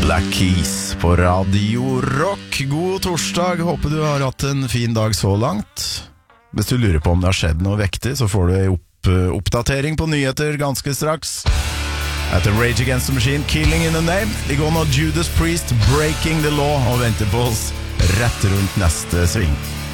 Black Keys på Radio Rock. God torsdag, håper du har hatt en fin dag så langt. Hvis du lurer på om det har skjedd noe vektig, så får du en oppdatering på nyheter ganske straks. Etter Rage Against the Machine, Killing in the Name. Vi går nå Judas Priest, Breaking the Law, og venter på oss rett rundt neste sving.